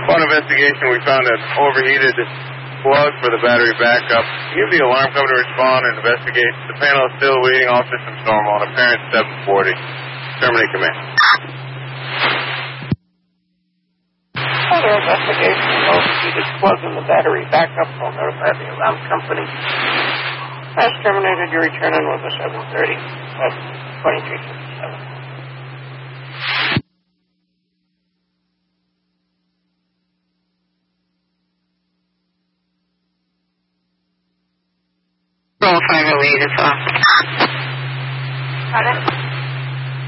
Upon investigation, we found an overheated plug for the battery backup. We have the alarm company respond and investigate. The panel is still reading all systems normal on apparent 740. Terminate command. Further investigation of overheated plug in the battery backup will notify the alarm company. Has terminated. Your return in with a 730 at 2357. Roll 508 is off. Got it?